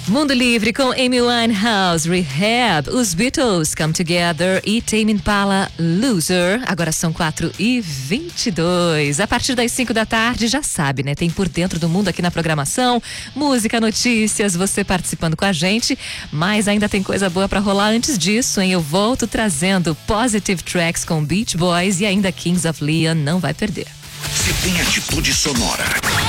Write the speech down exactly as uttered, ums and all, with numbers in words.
Mundo Livre com Amy Winehouse, Rehab, os Beatles, Come Together e Tame Impala, Loser. Agora são quatro e vinte e dois. A partir das cinco da tarde, já sabe, né? Tem Por Dentro do Mundo aqui na programação. Música, notícias, você participando com a gente. Mas ainda tem coisa boa pra rolar antes disso, hein? Eu volto trazendo Positive Tracks com Beach Boys e ainda Kings of Leon. Não vai perder. Se tem atitude sonora,